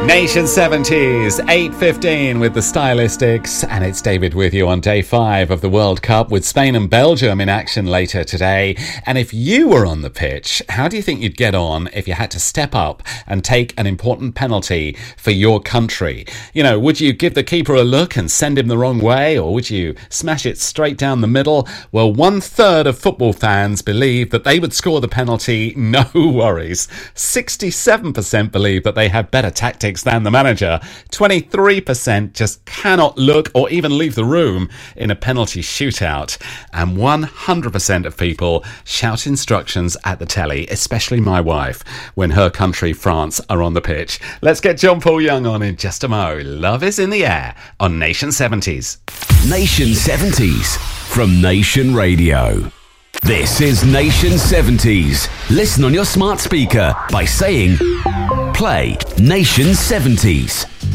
Nation 70s, 8:15 with the Stylistics, and it's David with you on day 5 of the World Cup with Spain and Belgium in action later today. And if you were on the pitch, how do you think you'd get on if you had to step up and take an important penalty for your country? You know, would you give the keeper a look and send him the wrong way, or would you smash it straight down the middle? Well, 1/3 of football fans believe that they would score the penalty, no worries. 67% believe that they have better tactics than the manager. 23% just cannot look or even leave the room in a penalty shootout. And 100% of people shout instructions at the telly, especially my wife, when her country, France, are on the pitch. Let's get John Paul Young on in just a mo. Love is in the air on Nation 70s. Nation 70s from Nation Radio. This is Nation 70s. Listen on your smart speaker by saying, play Nation 70s.